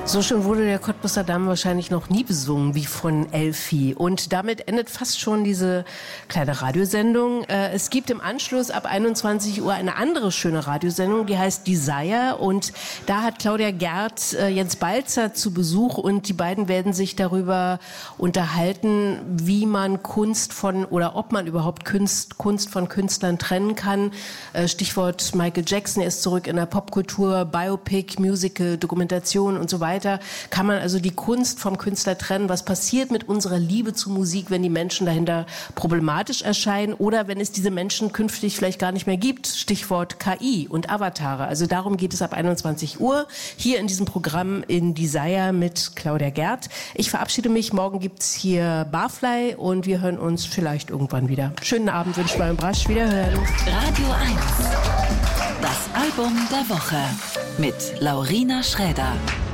So schön wurde der Cottbusser Damm wahrscheinlich noch nie besungen wie von Elfi. Und damit endet fast schon diese kleine Radiosendung. Es gibt im Anschluss ab 21 Uhr eine andere schöne Radiosendung, die heißt Desire. Und da hat Claudia Gerd Jens Balzer zu Besuch und die beiden werden sich darüber unterhalten, wie man Kunst von oder ob man überhaupt Kunst von Künstlern trennen kann. Stichwort Michael Jackson, er ist zurück in der Popkultur, Biopic, Musical, Dokumentation und so weiter. Kann man also die Kunst vom Künstler trennen? Was passiert mit unserer Liebe zu Musik, wenn die Menschen dahinter problematisch erscheinen oder wenn es diese Menschen künftig vielleicht gar nicht mehr gibt? Stichwort KI und Avatare. Also darum geht es ab 21 Uhr hier in diesem Programm in Desire mit Claudia Gerd. Ich verabschiede mich. Morgen gibt's hier Barfly und wir hören uns vielleicht irgendwann wieder. Schönen Abend, wünsche Marion Brasch. Wiederhören. Radio 1. Das Album der Woche mit Laurina Schräder.